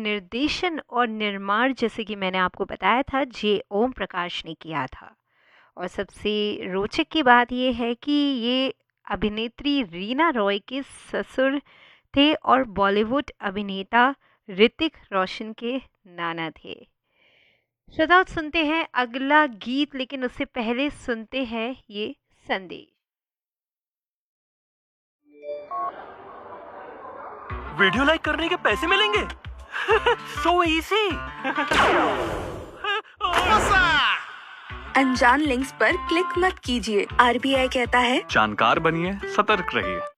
निर्देशन और निर्माण, जैसे कि मैंने आपको बताया था, जे ओम प्रकाश ने किया था। और सबसे रोचक की बात ये है कि ये अभिनेत्री रीना रॉय के ससुर थे और बॉलीवुड अभिनेता ऋतिक रोशन के नाना थे। श्रोताओ, सुनते हैं अगला गीत, लेकिन उससे पहले सुनते हैं ये संदेश। वीडियो लाइक करने के पैसे मिलेंगे? So easy. अनजान लिंक्स पर क्लिक मत कीजिए। RBI कहता है, जानकार बनिए, सतर्क रहिए।